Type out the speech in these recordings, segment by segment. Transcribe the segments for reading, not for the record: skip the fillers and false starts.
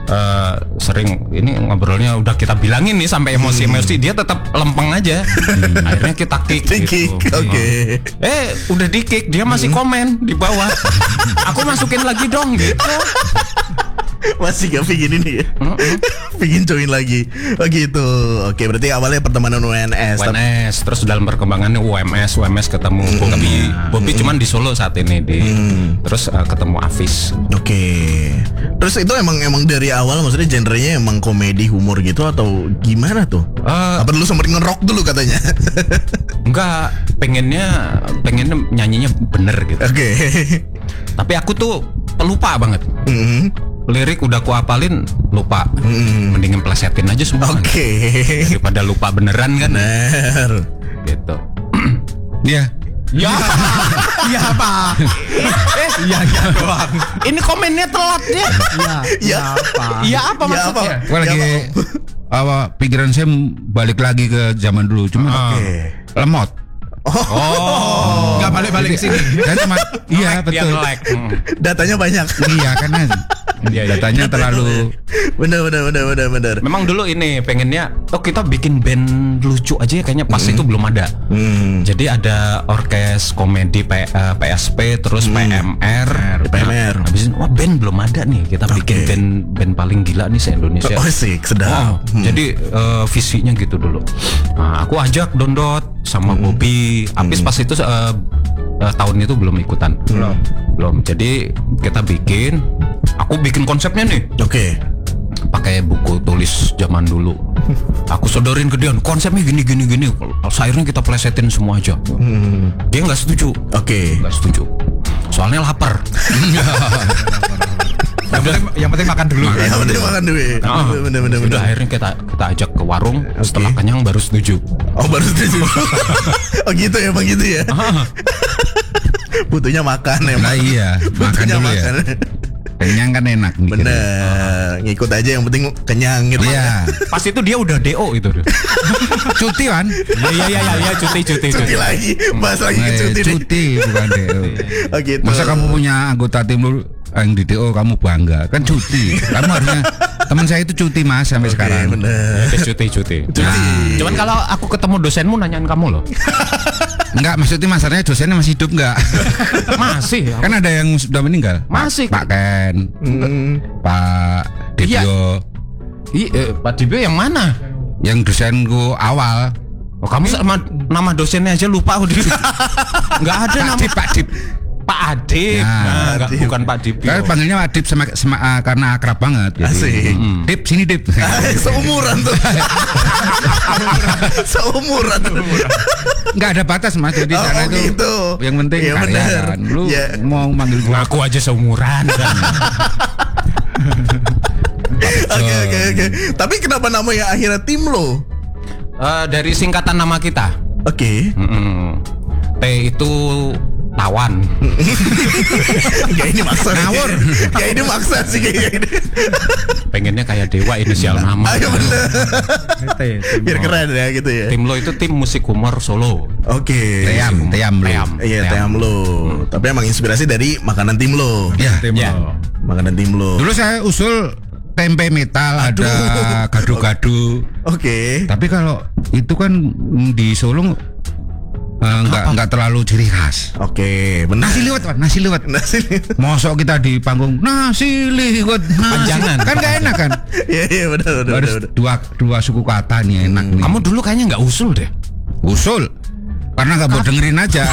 sering ini ngobrolnya udah kita bilangin nih sampai emosi dia tetap lempeng aja. Akhirnya kita kick gitu. Oke. Udah di kick dia masih komen di bawah. Aku masukin lagi dong gitu. Masih gak pingin ini ya? Pingin join lagi. Oh gitu. Oke, berarti awalnya pertemanan UNS. Terus dalam perkembangannya UMS ketemu Bobby cuman di Solo saat ini terus ketemu Afis. Oke. Terus itu emang dari awal maksudnya genrenya emang komedi humor gitu atau gimana tuh? Apa dulu sempat ngerok dulu katanya? Enggak, pengennya nyanyinya bener gitu. Oke. Tapi aku tuh pelupa banget. Lirik udah aku apalin lupa. Mendingan plesetin aja semua. Oke. Daripada lupa beneran kan. Bener. Gitu. Iya. Ya. Iya apa? Iya doang. Ini komennya telat ya. Ya apa? Iya apa maksudnya? Gua lagi pikiran saya balik lagi ke zaman dulu, cuma lemot. Nggak balik ke sini. Saya cuma iya betul. Datanya banyak. Iya karena datanya terlalu. Bener. Memang dulu ini pengennya kita bikin band lucu aja kayaknya pas itu belum ada. Jadi ada orkes komedi PSP terus PMR. Habis itu band belum ada nih. Kita bikin band paling gila nih se-Indonesia. Oh sih, sedap. Jadi visinya gitu dulu. Nah, aku ajak Dondot sama Bobby. Habis pas itu tahun itu belum ikutan. Belum. Jadi kita bikin. Aku bikin konsepnya nih. Oke. Pakai buku tulis zaman dulu. Aku sodorin ke dia. Konsepnya gini. Akhirnya kita plesetin semua aja. Dia nggak setuju. Oke. Nggak setuju. Soalnya lapar. Yang penting makan dulu. Bener. Udah akhirnya kita ajak ke warung. Setelah kenyang baru setuju. Oh baru setuju. Oh gitu ya bang gitu ya. Butuhnya makan ya. Nah iya. Makan dulu ya. Kenyang kan enak nih. Bener. Ngikut aja yang penting kenyang gitu. Iya. Pas itu dia udah DO itu. Cuti kan? Iya cuti. Cuti lagi. Bahas lagi ke cuti. Cuti bukan DO. Oh gitu. Masa kamu punya anggota tim lu yang di DO kamu bangga kan cuti. Kamu harusnya teman saya itu cuti mas sampai sekarang. Bener. Cuti. Nah. Cuman kalau aku ketemu dosenmu nanyain kamu loh. Enggak, maksudnya masalahnya dosennya masih hidup enggak? Masih. Kan ada yang sudah meninggal. Masih. Pak Ken, Pak Dibio. Pak Dibio yang mana? Yang dosenku awal. Oh, kamu sama nama dosennya aja lupa udah. Enggak ada nama Pak Dip. Pak Adip. Nah, Bukan Pak Dibio. Kan panggilnya Pak Dip karena akrab banget. Asik. Dip sini Dip. Seumuran tuh. Seumuran. Enggak ada batas mas, jadi sana itu gitu. yang penting ya, karya kan. Lu mau manggil gua Aku aja seumuran kan. Oke. Tapi kenapa namanya akhirnya tim lo? Dari singkatan nama kita. Oke. T itu tawan. Kayak ini maksa. Ngawur. Kayak ini maksa sih kayaknya ini. Pengennya kayak Dewa inisial nama. Ayo bener. Biar keren ya gitu ya. Tim lo itu tim musik humor Solo. Oke. Team lu. Iya Team lo. Tapi emang inspirasi dari makanan tim lo. Ya. Makanan tim lo. Dulu saya usul tempe metal, ada gado-gado. Oke. Tapi kalau itu kan di Solo nggak terlalu ciri khas. Oke, benar. Nasi liwet. Mosok kita di panggung nasi liwet. Panjangan. Kan nggak enak kan? Iya benar. Harus dua suku kata nih enak nih. Kamu dulu kayaknya nggak usul deh. Usul karena nggak mau dengerin aja.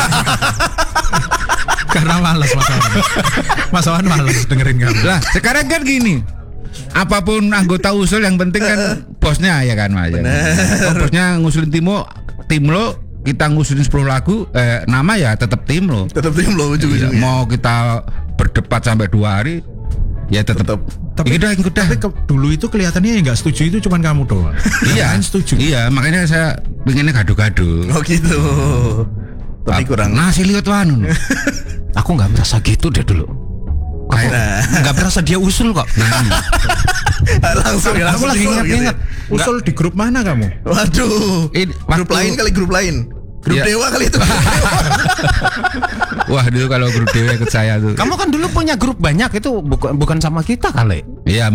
Karena malas Mas Wan malas dengerin kamu. Lah sekarang kan gini. Apapun anggota usul yang penting kan bosnya ya kan Mas. Bosnya ngusulin tim lo kita ngusulin 10 lagu nama ya tetap tim lo ujung-ujungnya. Mau kita berdebat sampai 2 hari ya tetap. Tapi dulu itu kelihatannya yang nggak setuju itu cuman kamu doang. Iya setuju. Iya makanya saya pengennya gado-gado. Oh gitu. Tapi kurang. Nasi liwet wan. Aku nggak merasa gitu deh dulu. Nggak berasa dia usul kok. Langsung lagi ingat. Usul di grup mana kamu? Waduh. Grup lain. Grup Dewa kali itu. Wah dulu kalau grup Dewa ikut saya tuh. Kamu kan dulu punya grup banyak itu bukan sama kita kali. Iya.